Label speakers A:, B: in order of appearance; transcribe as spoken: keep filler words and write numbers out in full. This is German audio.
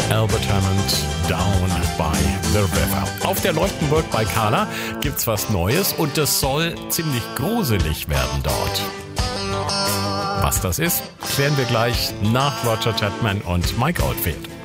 A: Albert Hammond, Down by the River. Auf der Leuchten World bei Carla gibt's was Neues und es soll ziemlich gruselig werden dort. Was das ist, klären wir gleich nach Roger Chapman und Mike Oldfield.